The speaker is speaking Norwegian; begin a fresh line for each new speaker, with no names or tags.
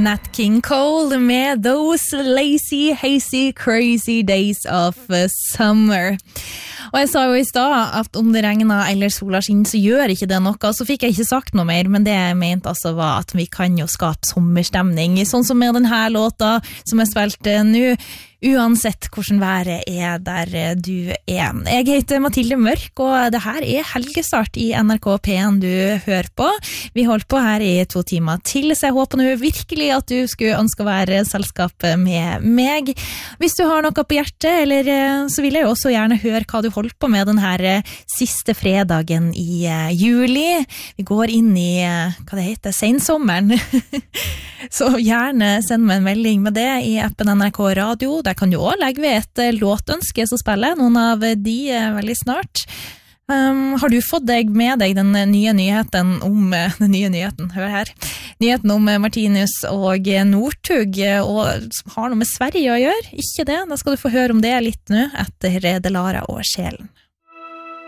Nat King Cole med Those Lazy, Hazy, Crazy Days of Summer. Og jeg sa jo I stad at om det regner eller sola skinner, så gjør ikke det noe. Så fikk jeg ikke sagt noe mer, men det jeg mente altså var at vi kan jo skape sommerstemning. Sånn som med denne låta som jeg spilte nå, uansett hvordan været der du Jeg heter Mathilde Mørk, og det her helgestart I NRK P1 du hører på. Vi holder på her I 2 timer til, så jeg håper nå virkelig at du skulle ønske å være selskap med meg. Hvis du har noe på hjertet, eller så vil jeg jo også gjerne høre hva du holder på med denne siste fredagen I juli. Vi går inn I, hva det heter, sensommeren. Så gjerne send meg en melding med det I appen NRK Radio. Der kan du også legge ved et låtønske som spiller noen av de veldig snart. Har du fått deg med deg den nye nyheten om hør her. Nyheten om Martinus og Northug og som har noe med Sverige å gjøre? Ikke det? Da skal du få høre om det litt nå etter Delara og Sjelen.